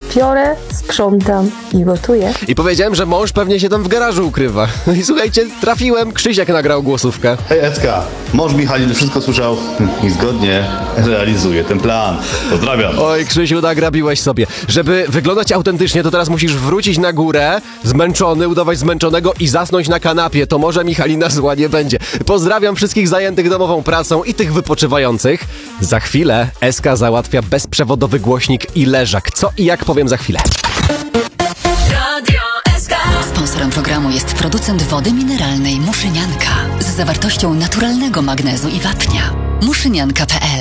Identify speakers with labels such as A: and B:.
A: Biorę, sprzątam i gotuję.
B: I powiedziałem, że mąż pewnie się tam w garażu ukrywa. I słuchajcie, trafiłem, Krzysiek nagrał głosówkę.
C: Hej Ecka, mąż Michalin wszystko słyszał i zgodnie realizuje ten plan. Pozdrawiam.
B: Oj, Krzysiu, nagrabiłeś sobie. Żeby wyglądać autentycznie, to teraz musisz wrócić na górę, zmęczony, udawać zmęczonego i zasnąć na kanapie. To może Michalina zła nie będzie. Pozdrawiam wszystkich zajętych domową pracą i tych wypoczywających. Za chwilę Eska załatwia bezprzewodowy głośnik i leżak. Co i jak powiem za chwilę.
D: Sponsorem programu jest producent wody mineralnej Muszynianka z zawartością naturalnego magnezu i wapnia. Muszynianka.pl